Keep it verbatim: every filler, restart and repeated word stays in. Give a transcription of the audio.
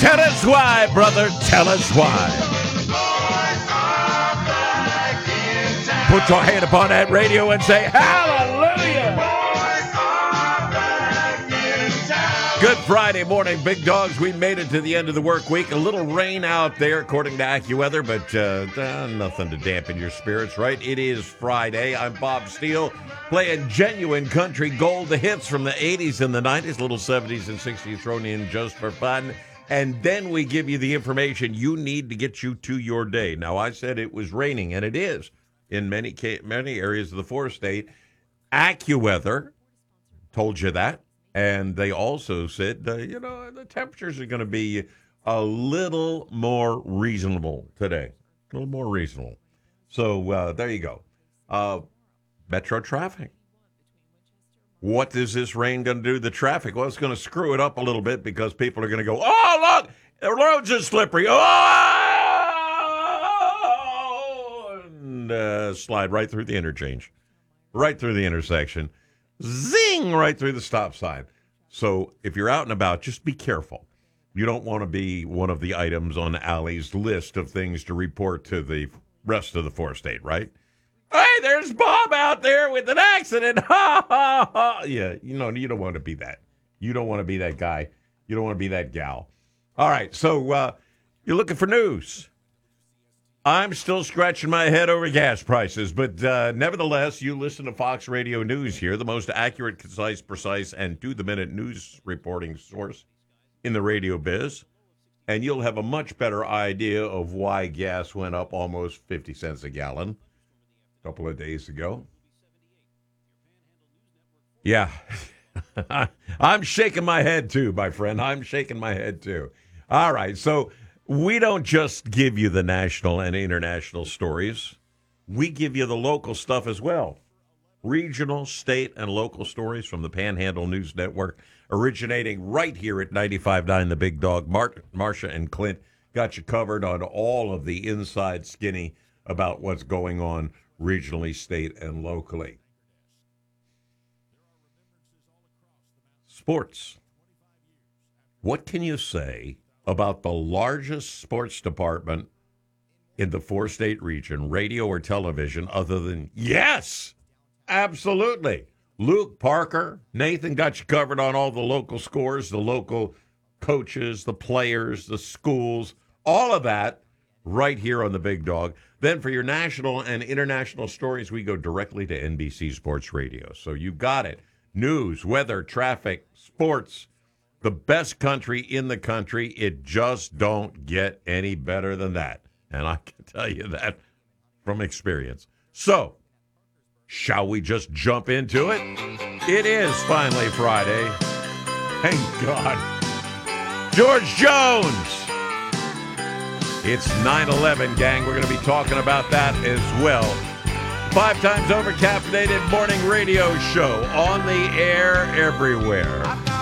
Tell us why, brother. Tell us why. Put your hand upon that radio and say, hallelujah. Good Friday morning, big dogs. We made it to the end of the work week. A little rain out there, according to AccuWeather, but uh, uh, nothing to dampen your spirits, right? It is Friday. I'm Bob Steele, playing genuine country gold, the hits from the eighties and the nineties, little seventies and sixties thrown in just for fun. And then we give you the information you need to get you to your day. Now, I said it was raining, and it is in many many areas of the four-state. AccuWeather told you that. And they also said, uh, you know, the temperatures are going to be a little more reasonable today. A little more reasonable. So uh, there you go. Uh, Metro traffic. What is this rain going to do to the traffic? Well, it's going to screw it up a little bit because people are going to go, oh, look, the roads are slippery. Oh! And uh, slide right through the interchange, right through the intersection. Zing, right through the stop sign. So if you're out and about, just be careful. You don't want to be one of the items on Allie's list of things to report to the rest of the four-state, right? Hey, there's Bob out there with an accident. Ha, ha, ha. Yeah, you know, you don't want to be that. You don't want to be that guy. You don't want to be that gal. All right, so uh, you're looking for news. I'm still scratching my head over gas prices, but uh, nevertheless, you listen to Fox Radio News here, the most accurate, concise, precise, and to-the-minute news reporting source in the radio biz, and you'll have a much better idea of why gas went up almost fifty cents a gallon a couple of days ago. Yeah, I'm shaking my head too, my friend. I'm shaking my head too. All right, so we don't just give you the national and international stories. We give you the local stuff as well. Regional, state, and local stories from the Panhandle News Network, originating right here at ninety-five point nine The Big Dog. Mar- Marcia and Clint got you covered on all of the inside skinny about what's going on regionally, state, and locally. Sports. What can you say about the largest sports department in the four-state region, radio or television, other than, yes, absolutely. Luke Parker, Nathan got you covered on all the local scores, the local coaches, the players, the schools, all of that right here on the Big Dog. Then for your national and international stories, we go directly to N B C Sports Radio. So you got it. News, weather, traffic, sports. The best country in the country. It just don't get any better than that. And I can tell you that from experience. So, shall we just jump into it? It is finally Friday. Thank God. George Jones. It's nine eleven, gang. We're going to be talking about that as well. Five times over caffeinated morning radio show on the air everywhere.